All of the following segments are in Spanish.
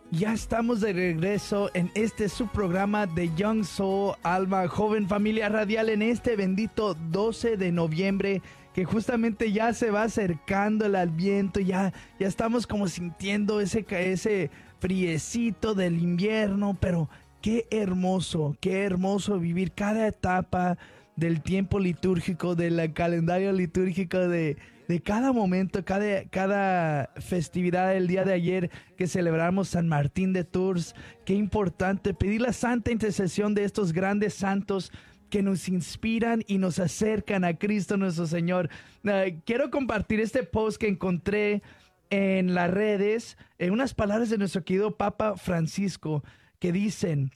Ya estamos de regreso en este subprograma de Young Soul, Alma Joven Familia Radial, en este bendito 12 de noviembre, que justamente ya se va acercando el Adviento, ya estamos como sintiendo ese friecito del invierno, pero qué hermoso vivir cada etapa del tiempo litúrgico, del calendario litúrgico de cada momento, cada festividad. El día de ayer que celebramos San Martín de Tours, qué importante pedir la santa intercesión de estos grandes santos que nos inspiran y nos acercan a Cristo nuestro Señor. Quiero compartir este post que encontré en las redes, unas palabras de nuestro querido Papa Francisco que dicen,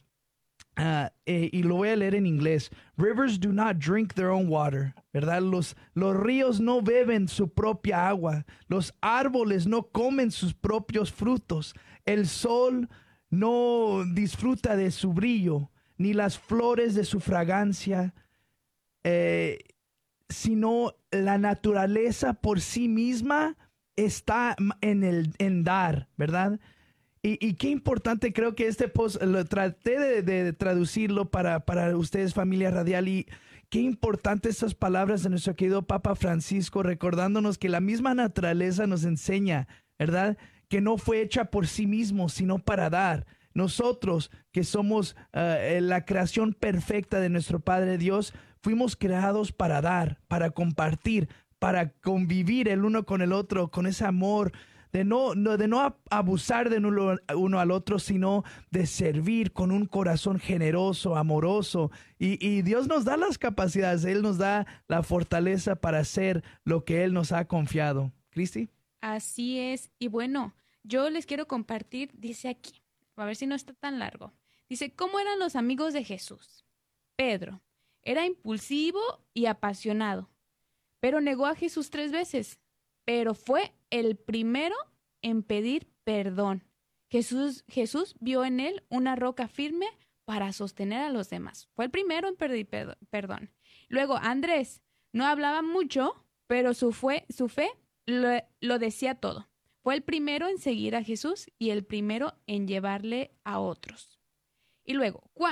y lo voy a leer en inglés: Rivers do not drink their own water, ¿verdad? Los ríos no beben su propia agua, los árboles no comen sus propios frutos, el sol no disfruta de su brillo, ni las flores de su fragancia, eh, sino la naturaleza por sí misma está en dar, ¿verdad? Y qué importante, creo que este post lo traté de traducirlo para ustedes, familia radial, y qué importante estas palabras de nuestro querido Papa Francisco, recordándonos que la misma naturaleza nos enseña, ¿verdad? Que no fue hecha por sí mismo, sino para dar. Nosotros, que somos la creación perfecta de nuestro Padre Dios, fuimos creados para dar, para compartir, para convivir el uno con el otro, con ese amor, de no abusar de uno al otro, sino de servir con un corazón generoso, amoroso. Y Dios nos da las capacidades, Él nos da la fortaleza para hacer lo que Él nos ha confiado. ¿Cristi? Así es. Y bueno, yo les quiero compartir, dice aquí, a ver si no está tan largo. Dice, ¿cómo eran los amigos de Jesús? Pedro era impulsivo y apasionado, pero negó a Jesús 3 veces, pero fue el primero en pedir perdón. Jesús vio en él una roca firme para sostener a los demás. Fue el primero en pedir perdón. Luego, Andrés no hablaba mucho, pero su fe lo decía todo. Fue el primero en seguir a Jesús y el primero en llevarle a otros. Y luego, Juan